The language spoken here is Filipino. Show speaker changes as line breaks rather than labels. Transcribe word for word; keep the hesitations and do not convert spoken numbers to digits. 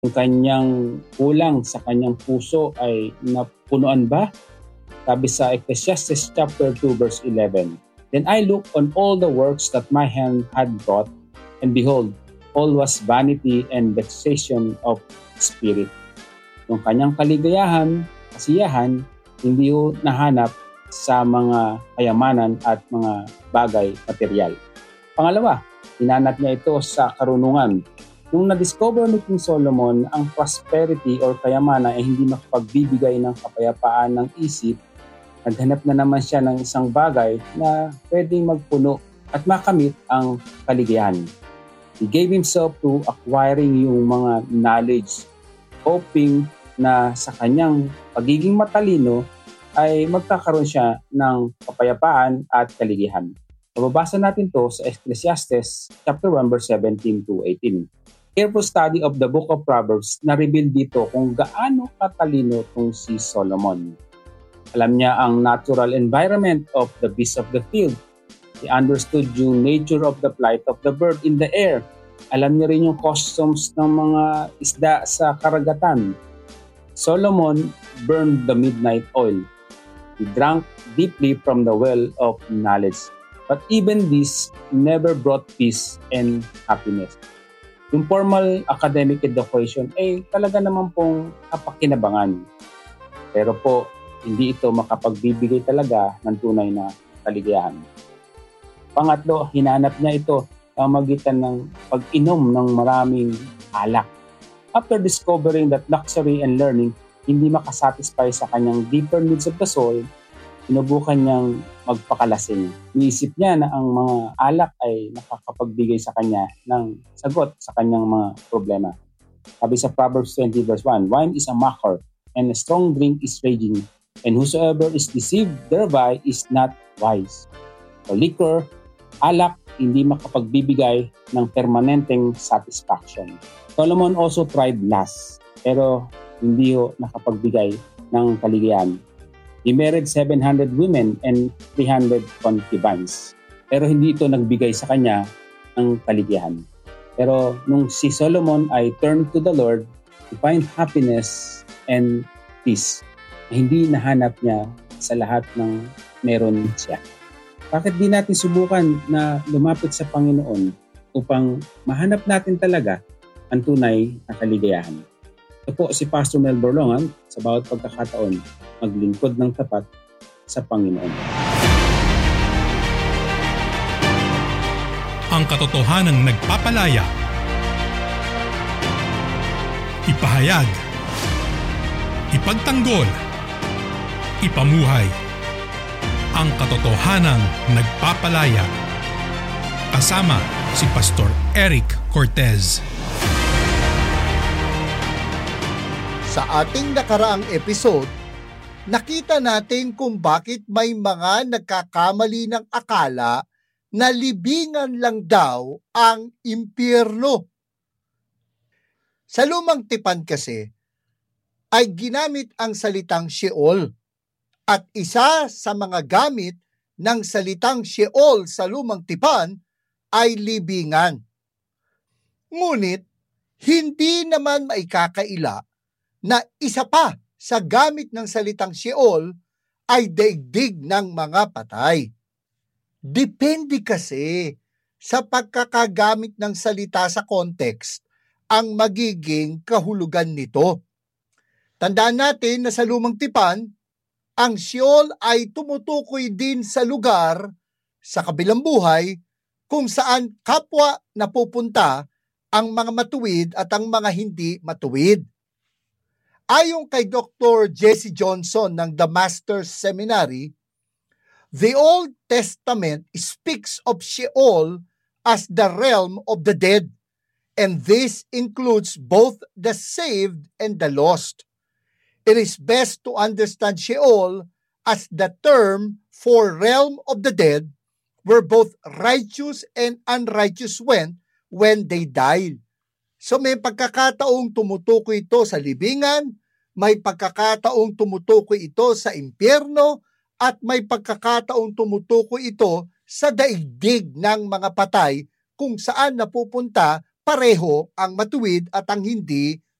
Yung kanyang kulang sa kanyang puso ay napunuan ba? Sabi sa Ecclesiastes chapter two verse eleven, "Then I looked on all the works that my hand had wrought, and behold, all was vanity and vexation of spirit." Yung kanyang kaligayahan, kasiyahan, hindi ho nahanap sa mga kayamanan at mga bagay material. Pangalawa, hinanap niya ito sa karunungan. Nung na-discover ni King Solomon ang prosperity or kayamanan ay hindi makapagbibigay ng kapayapaan ng isip, naghanap na naman siya ng isang bagay na pwedeng magpuno at makamit ang kaligayahan. He gave himself to acquiring yung mga knowledge, hoping na sa kanyang pagiging matalino ay magkakaroon siya ng kapayapaan at kaligayahan. Mababasa natin to sa Ecclesiastes chapter one verse seventeen to eighteen. Careful study of the book of Proverbs na reveal dito kung gaano katalino itong si Solomon. Alam niya ang natural environment of the beasts of the field. He understood yung nature of the flight of the bird in the air. Alam niya rin yung customs ng mga isda sa karagatan. Solomon burned the midnight oil. He drank deeply from the well of knowledge. But even this never brought peace and happiness. Yung formal academic education ay talaga naman pong kapakinabangan. Pero po, hindi ito makapagbibigay talaga ng tunay na kaligayahan. Pangatlo, hinanap niya ito sa magitan ng pag-inom ng maraming alak. After discovering that luxury and learning hindi makasatisfy sa kanyang deeper needs of the soul, sinubukan niyang magpakalasing. Niisip niya na ang mga alak ay nakakapagbigay sa kanya ng sagot sa kanyang mga problema. Sabi sa Proverbs twenty verse one, "Wine is a mocker, and a strong drink is raging, and whosoever is deceived thereby is not wise." So liquor, alak, hindi makapagbibigay ng permanenteng satisfaction. Solomon also tried lust, pero hindi ho nakapagbigay ng kaligayahan. He married seven hundred women and three hundred concubines. Pero hindi ito nagbigay sa kanya ng kaligayahan. Pero nung si Solomon ay turned to the Lord to find happiness and peace, hindi nahanap niya sa lahat ng meron siya. Bakit di natin subukan na lumapit sa Panginoon upang mahanap natin talaga ang tunay na kaligayahan? Ito po si Pastor Mel Borlongan, sa bawat pagkakataon, maglingkod ng tapat sa Panginoon.
Ang katotohanang nagpapalaya. Ipahayag. Ipagtanggol. Ipamuhay. Ang katotohanang nagpapalaya. Kasama si Pastor Eric Cortez.
Sa ating nakaraang episode, nakita natin kung bakit may mga nagkakamali ng akala na libingan lang daw ang impyerno. Sa Lumang Tipan kasi ay ginamit ang salitang Sheol, at isa sa mga gamit ng salitang Sheol sa Lumang Tipan ay libingan. Ngunit hindi naman maikakaila na isa pa sa gamit ng salitang Sheol ay daigdig ng mga patay. Depende kasi sa pagkakagamit ng salita sa context ang magiging kahulugan nito. Tandaan natin na sa Lumang Tipan, ang Sheol ay tumutukoy din sa lugar sa kabilang buhay kung saan kapwa napupunta ang mga matuwid at ang mga hindi matuwid. Ayon kay Doctor Jesse Johnson ng The Masters Seminary, the Old Testament speaks of Sheol as the realm of the dead, and this includes both the saved and the lost. It is best to understand Sheol as the term for realm of the dead, where both righteous and unrighteous went when they died. So may pagkakataong tumutukoy ito sa libingan, may pagkakataong tumutukoy ito sa impyerno, at may pagkakataong tumutukoy ito sa daigdig ng mga patay kung saan napupunta pareho ang matuwid at ang hindi